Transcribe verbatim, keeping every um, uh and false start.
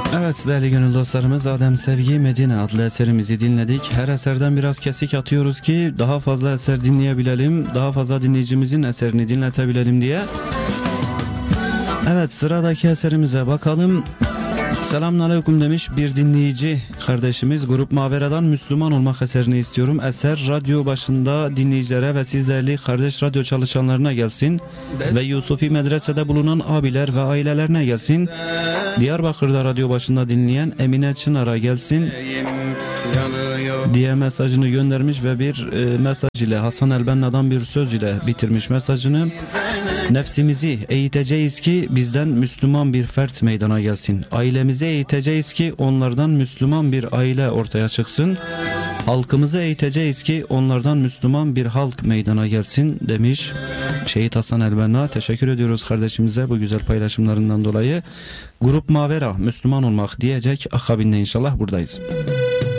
Evet değerli gönül dostlarımız, Adem Sevgi Medine adlı eserimizi dinledik. Her eserden biraz kesik atıyoruz ki daha fazla eser dinleyebilelim, daha fazla dinleyicimizin eserini dinletebilelim diye. Evet, sıradaki eserimize bakalım. Selamünaleyküm demiş bir dinleyici kardeşimiz. Grup Mavera'dan Müslüman olmak eserini istiyorum. Eser radyo başında dinleyicilere ve siz değerli kardeş radyo çalışanlarına gelsin. Evet. Ve Yusufi medresede bulunan abiler ve ailelerine gelsin. Diyarbakır'da radyo başında dinleyen Emine Çınar'a gelsin diye mesajını göndermiş ve bir e, mesaj ile, Hasan el-Benna'dan bir söz ile bitirmiş mesajını. Nefsimizi eğiteceğiz ki bizden Müslüman bir fert meydana gelsin. Ailemizi eğiteceğiz ki onlardan Müslüman bir aile ortaya çıksın. Halkımızı eğiteceğiz ki onlardan Müslüman bir halk meydana gelsin demiş Şehit Hasan el-Benna. Teşekkür ediyoruz kardeşimize bu güzel paylaşımlarından dolayı. Grup Mavera Müslüman olmak diyecek, akabinde inşallah buradayız.